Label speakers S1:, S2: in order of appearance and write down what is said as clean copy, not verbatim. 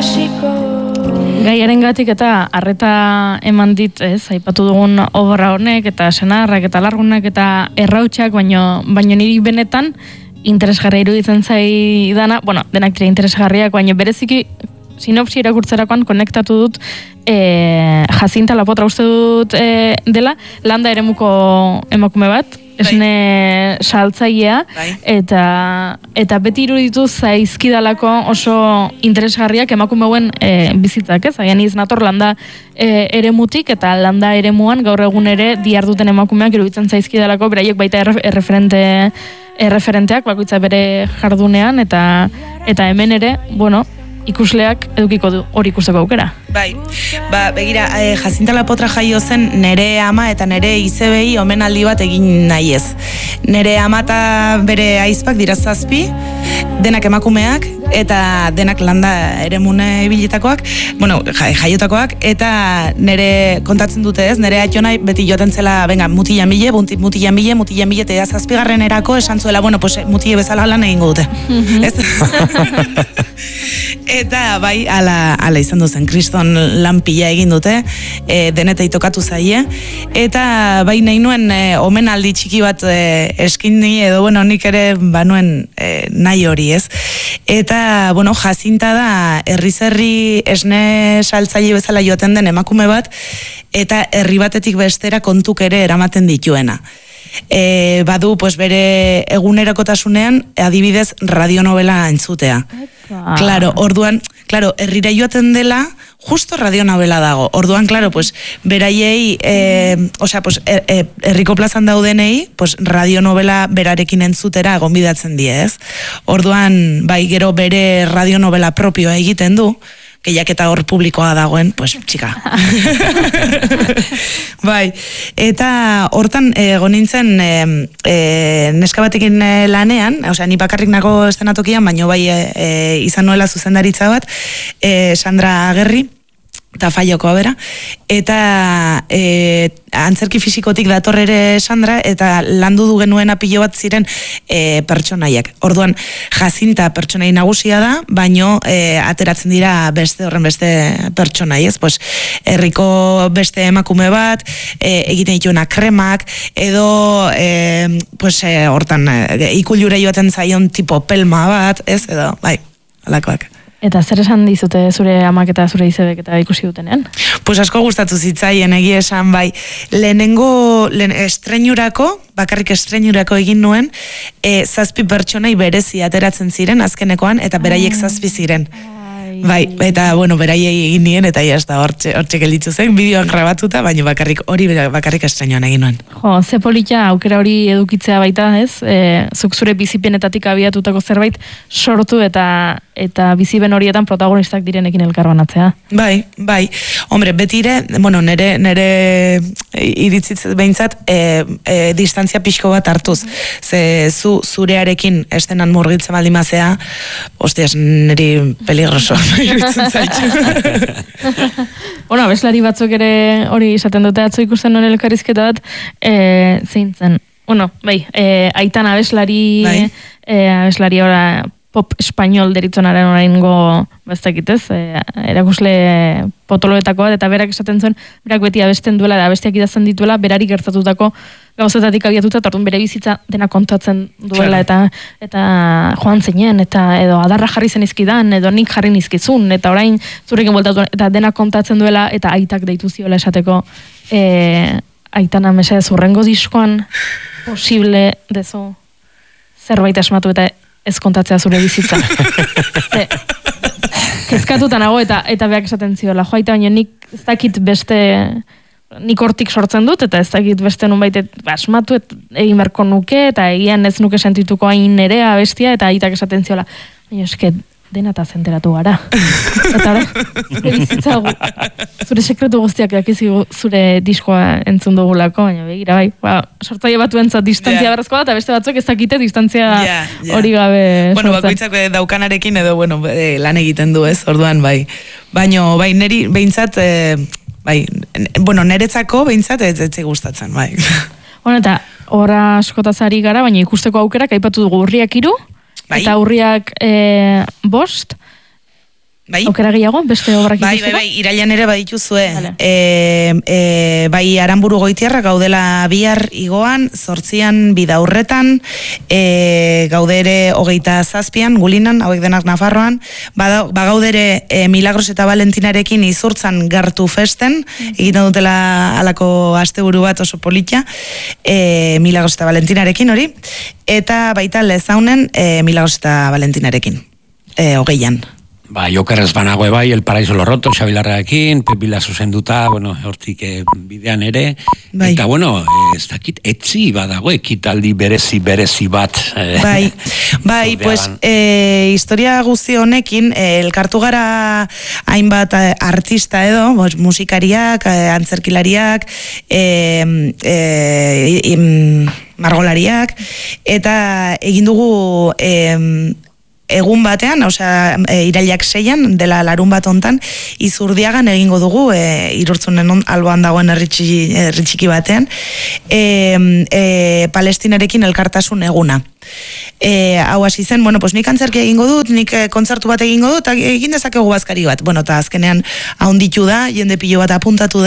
S1: Gaiarengatik eta arreta eman dit, aipatu dugun obra honek eta senarrak eta largunak eta errautsak, baino niri benetan interesgarria iruditzen zaidana, bueno, denak dira interesgarriak, baino bereziki sinopsi irakurtzerakoan konektatu dut Jacinta Lapotra uste dut dela, landa eremuko emakume bat, esne saltzailea, eta beti iruditu zaizkidalako oso interesgarriak emakumeuen bizitzak, ez? Agian iz nator landa eremutik, eta landa eremuan gaur egun ere diarduten emakumeak iruditzen zaizkidalako, beraiek baita erreferenteak bakoitza bere jardunean, eta hemen ere, bueno, ikusleak edukiko du hori ikusteko aukera.
S2: Bai, begira, Jacinta Lapotra jaio zen nere ama eta nere izebei omenaldi bat egin nahi ez. Nere ama eta bere aizpak dira 7, denak emakumeak, eta denak landa eremune ibilitakoak, bueno, jaiotakoak, eta nere kontatzen dute ez, nere atxonai beti joten zela, venga, mutila mile, eta 7. erako esan zuela, bueno, pues mutile bezala lan egingo dute. Ez? Eta bai, ala izan duzen, kriston lan pila egin dute, denetei tokatu zaie, eta bai nahi nuen omenaldi txiki bat eskini, edo bueno, nik ere banuen nahi hori, ez? Eta, bueno, Jacinta da herri esne saltzaile bezala joaten den emakume bat, eta herri batetik bestera kontuk ere eramaten dituena. Badu, pues bere egunerakotasunean adibidez radionovela entzutea. Claro, orduan, herrira joaten dela, justo radionovela dago. Orduan, pues beraiei, herriko plazan daudenei, pues radionovela berarekin entzutera gonbidatzen die, ez? Orduan, bai, gero bere radionovela propioa egiten du, gehiak eta hor publikoa dagoen, pues, txika. Bai, eta hortan gonintzen neska batekin lanean, osea, ni bakarrik nago eszenatokian, baino bai izan nuela zuzendaritza bat, Sandra Agerri, eta Faiokoa bera, eta antzerki fisikotik dator ere Sandra, eta landu du genuena pilo bat ziren pertsonaiak. Orduan, Jacinta pertsonai nagusia da, baino ateratzen dira beste pertsonai, ez? Pues, herriko beste emakume bat, egiten dituena kremak, edo hortan ikullura joaten zaion tipo pelma bat, ez? Edo, bai, alakoak.
S1: Eta zer esan dizute zure amak eta zure izebek eta ikusi dutenean?
S2: Pues asko gustatu zitzaien, egia esan, bai. Bakarrik estreinurako egin nuen, 7 pertsonai berezi ateratzen ziren azkenekoan, eta beraiek 7 ziren. Bai, eta, bueno, beraiei egin nien, eta jazta hortxe gelditu zen, bideoan grabatuta, baina bakarrik estreinuan egin nuen.
S1: Jo, ze polita aukera hori edukitzea baita, ez? Zuk zure bizipenetatik abiatutako zerbait sortu eta biziben horietan protagonistak direnekin elkarbanatzea.
S2: Bai. Hombre, betire, bueno, nere iritzitz behintzat, distantzia pixko bat hartuz. Ze zurearekin estenan murgiltzen baldin mazea, hostias, niri peligroso.
S1: Bueno, abeslari batzuk ere hori izaten dute atzo ikusten nuen elkarrizketa bat, zein zen. Bueno, bai, aitan abeslari ora pop espainol deritzonaren oraingo bestekitez, erakusle potoloetako bat, eta berak esaten zuen, berak beti abesten duela, eta abestiak idazten dituela, berari gertatutako gauzetatik abiatuta, eta orduan bere bizitza dena kontatzen duela, eta joan zinen, eta edo adarra jarri zen izkidan, edo nik jarri nizkizun, eta orain zurekin bueltatu, eta dena kontatzen duela, eta aitak deitu ziola esateko, aitana mesedez urrengo diskoan posible dezu zerbait asmatu eta ez kontatzea zure bizitza. Kezkatuta nago eta beak esaten ziola, joaita baina nik ez dakit beste, nik hortik sortzen dut, eta ez dakit beste nunbait asmatu egin berko nuke, eta egian ez nuke sentituko hain ere abestia, eta aitak esaten ziola, baina eske dena eta zenteratu gara. Eta zure bizitza, zure sekretu guztiak dakizi zure diskoa entzun dugulako, baina begira bai, sortzaile batuentzat distantzia berrezkoa da, eta beste batzuk ez dakite distantzia hori gabe sortzen.
S2: Bueno, bakoitzak daukanarekin edo, lan egiten du ez, orduan bai. Baina, bai, neri behintzat, neretzako behintzat ez gustatzen, bai.
S1: Bueno, eta horra askotaz ari gara, baina ikusteko aukerak aipatu dugu Urriak 3, eta Urriak 5,
S2: Bai.
S1: Aukera gehiago, beste obrak
S2: ikusi? Bai, irailan ere badituzue.
S1: Vale.
S2: Bai, Aranburu Goitiarra gaudela bihar igoan, 8an Bidaurretan, gaude ere 27an Gulinan, hauek denak Nafarroan, bagaudere Milagros eta Valentinarekin Izurtzan Gartu festen, egiten dutela alako asteburu bat oso polita, Milagros eta Valentinarekin hori, eta baita Lezaunen Milagros eta Valentinarekin, 20an.
S3: Ba, jokerrez banagoe bai, El Paraíso Lo Roto, Xabilarraekin, Pepila zuzenduta, bueno, hortik bidean ere, bai. Eta, bueno, ez dakit, etzi badago, ekitaldi berezi bat.
S2: Bai, pues, historia guzti honekin, elkartu gara hainbat artista edo, musikariak, antzerkilariak, margolariak, eta egin dugu egun batean, osea, irailak 6an, dela larun bat hontan, Izurdiagan egingo dugu, Irurtzunen alboan dagoen herri txiki batean, Palestinarekin elkartasun eguna. Hau hasi zen, bueno, pues nik antzerki egingo dut, nik kontzertu bat egingo dut, egin dezakegu bazkari bat. Bueno, eta azkenean haunditu da, jende pilo bat apuntatu da,